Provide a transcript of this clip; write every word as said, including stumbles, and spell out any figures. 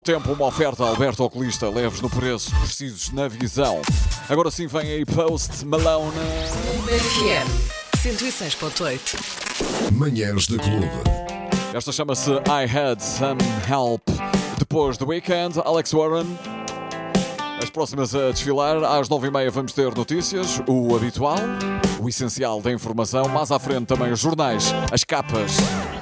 Tempo, uma oferta Alberto Oculista, leves no preço, precisos na visão. Agora sim vem aí Post Malone. F M cento e seis ponto oito. Manhãs da Clube. Esta chama-se I Had Some Help. Depois do Weekend, Alex Warren. As próximas a desfilar, às nove e meia vamos ter notícias, o habitual, o essencial da informação, mais à frente também os jornais, as capas.